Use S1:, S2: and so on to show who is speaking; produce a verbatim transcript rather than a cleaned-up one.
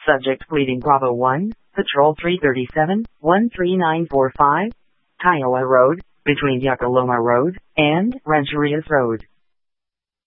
S1: Subject pleading Bravo one, Patrol three thirty-seven, one three nine four five, Kiowa Road, between Yucca Loma Road and Rancherias Road.